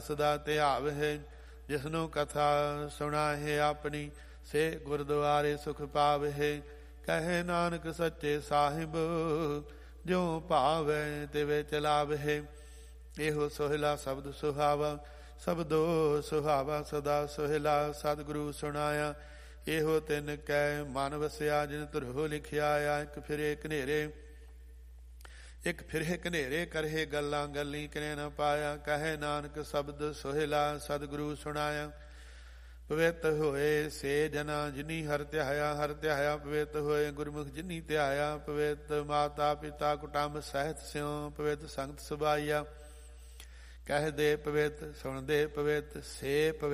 ਸਦਾ ਧਿਆਵਹਿ। ਜਿਸਨੂੰ ਕਥਾ ਸੁਣਾਹੇ ਆਪਣੀ, ਸੇ ਗੁਰਦੁਆਰੇ ਸੁਖ ਪਾਵਹਿ। ਕਹੇ ਨਾਨਕ ਸੱਚੇ ਸਾਹਿਬ, ਜੋ ਭਾਵੈ ਤਿਵੇਂ ਚਲਾਵਹਿ। ਇਹੋ ਸੋਹਿਲਾ ਸ਼ਬਦ ਸੁਹਾਵਾ, ਸ਼ਬਦੋ ਸੁਹਾਵਾ ਸਦਾ ਸੋਹਿਲਾ। ਸਤਿਗੁਰੂ ਸੁਣਾਇਆ ਇਹੋ ਤਿਨ ਕੈ ਮਨ ਵਸਿਆ। ਜਿਨ ਧੁਰੋ ਲਿਖਿਆ ਇੱਕ ਫਿਰੇ ਘਨੇਰੇ, ਇੱਕ ਫਿਰੇ ਘਨੇਰੇ ਕਰਹਿ ਗੱਲਾਂ ਗੱਲੀ ਕਿਨੇ ਨ ਪਾਇਆ। ਕਹੇ ਨਾਨਕ ਸ਼ਬਦ ਸੋਹਿਲਾ ਸਤਿਗੁਰੂ ਸੁਣਾਇਆ। ਪਵਿੱਤ ਹੋਏ ਸੇ ਜਨਾ ਜਿਨੀ ਹਰਿ ਧਿਆਇਆ, ਹਰਿ ਧਿਆਇਆ ਪਵਿੱਤ ਹੋਏ। ਗੁਰਮੁਖ ਜਿਨੀ ਧਿਆਇਆ, ਪਵਿੱਤ ਮਾਤਾ ਪਿਤਾ ਕੁਟੰਬ ਸਹਿਤ ਸਿਉ। ਪਵਿੱਤ ਸੰਗਤ ਸੁਭਾਈਆ, ਕਹਿ ਦੇ ਪਵਿੱਤ ਸੁਣ ਦੇ ਪਵਿੱਤ ਸੇ ਪਵਿੱਤ।